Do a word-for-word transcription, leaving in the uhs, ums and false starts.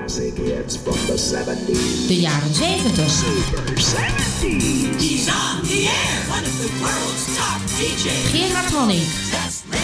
classic hits from the seventies. De jaren zeventig. Super seventies. He's on the air, one of the world's top D J's. Gerard Honig. Just let